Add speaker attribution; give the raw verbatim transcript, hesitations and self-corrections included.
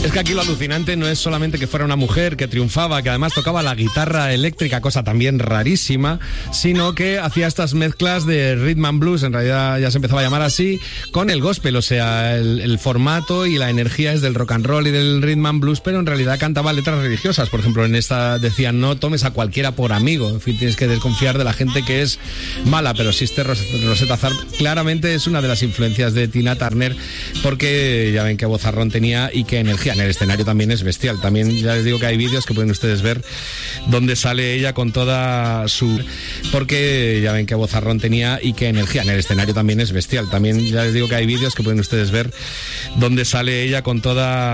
Speaker 1: Es que aquí lo alucinante no es solamente que fuera una mujer que triunfaba, que además tocaba la guitarra eléctrica, cosa también rarísima, sino que hacía estas mezclas de rhythm and blues, en realidad ya se empezaba a llamar así, con el gospel, o sea, el, el formato y la energía es del rock and roll y del rhythm and blues, pero en realidad cantaba letras religiosas. Por ejemplo, en esta decían, no tomes a cualquiera por amigo, en fin, tienes que desconfiar de la gente que es mala, pero Sister Rosetta Tharpe claramente es una de las influencias de Tina Turner, porque ya ven qué vozarrón tenía y qué energía. En el escenario también es bestial. También ya les digo que hay vídeos que pueden ustedes ver donde sale ella con toda su... porque ya ven qué vozarrón tenía y qué energía. En el escenario también es bestial. También ya les digo que hay vídeos que pueden ustedes ver donde sale ella con toda...